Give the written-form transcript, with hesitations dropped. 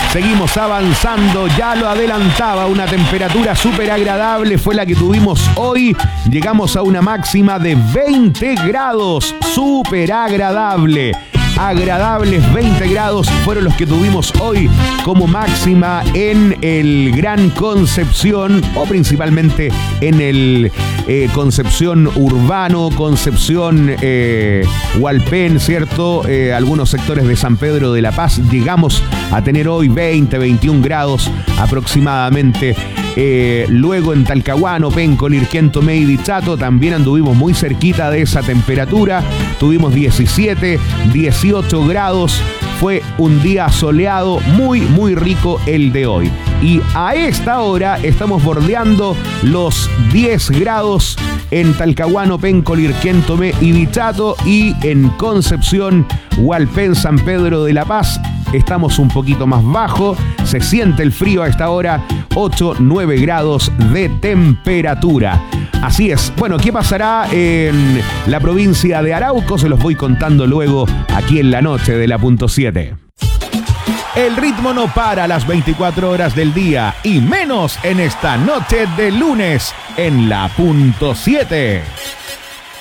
Seguimos avanzando, ya lo adelantaba, una temperatura súper agradable fue la que tuvimos hoy. Llegamos a una máxima de 20 grados, súper agradable. Agradables 20 grados fueron los que tuvimos hoy como máxima en el Gran Concepción, o principalmente en el Concepción Urbano, Concepción Hualpén, ¿cierto? Algunos sectores de San Pedro de la Paz. Llegamos a tener hoy 20, 21 grados aproximadamente. Luego en Talcahuano, Penco, Lirquén, Tomé y Dichato también anduvimos muy cerquita de esa temperatura. Tuvimos 17, 18 grados. Fue un día soleado, muy, muy rico el de hoy. Y a esta hora estamos bordeando los 10 grados en Talcahuano, Penco, Lirquén, Tomé y Dichato. Y en Concepción, Hualpén, San Pedro de la Paz, estamos un poquito más bajo. Se siente el frío a esta hora, 8, 9 grados de temperatura. Así es. Bueno, ¿qué pasará en la provincia de Arauco? Se los voy contando luego aquí en la noche de la Punto 7. El ritmo no para las 24 horas del día y menos en esta noche de lunes en la Punto 7.